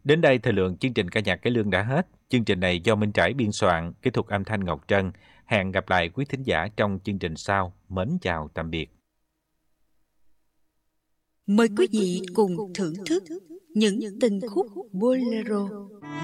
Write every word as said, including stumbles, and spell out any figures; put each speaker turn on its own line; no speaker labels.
Đến đây thời lượng chương trình ca nhạc cải lương đã hết. Chương trình này do Minh Trãi biên soạn, kỹ thuật âm thanh Ngọc Trân. Hẹn gặp lại quý thính giả trong chương trình sau. Mến chào tạm biệt.
Mời quý vị cùng thưởng thức những tình khúc bolero